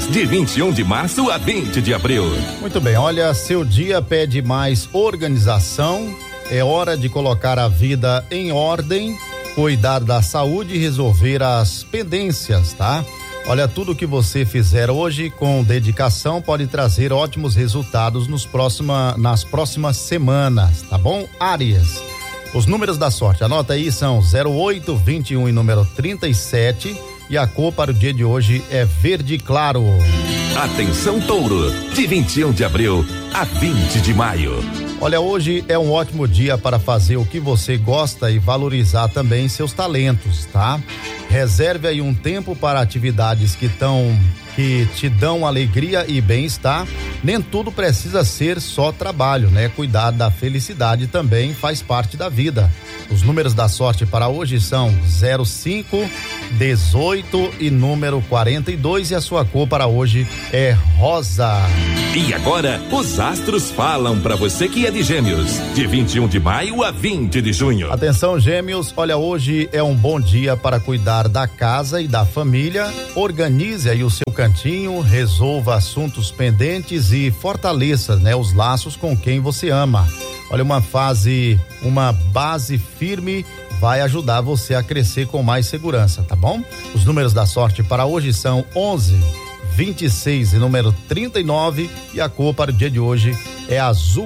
Gêmeos, de 21 de março a 20 de abril. Muito bem, olha, seu dia pede mais organização, é hora de colocar a vida em ordem, cuidar da saúde e resolver as pendências, tá? Olha, tudo que você fizer hoje com dedicação pode trazer ótimos resultados nas próximas semanas, tá bom? Áries, os números da sorte, anota aí, são 08, 21 e número 37, e a cor para o dia de hoje é verde claro. Atenção, Touro, de 21 de abril a 20 de maio. Olha, hoje é um ótimo dia para fazer o que você gosta e valorizar também seus talentos, tá? Reserve aí um tempo para atividades que te dão alegria e bem-estar. Nem tudo precisa ser só trabalho, né? Cuidar da felicidade também faz parte da vida. Os números da sorte para hoje são 05, 18 e número 42, e a sua cor para hoje é rosa. E agora, os astros falam para você que é de Gêmeos, de 21 de maio a 20 de junho. Atenção, Gêmeos, olha, hoje é um bom dia para cuidar da casa e da família. Organize aí o seu cantinho, resolva assuntos pendentes e fortaleça, né, os laços com quem você ama. Olha, uma base firme vai ajudar você a crescer com mais segurança, tá bom? Os números da sorte para hoje são 11, 26 e número 39, e a cor para o dia de hoje é azul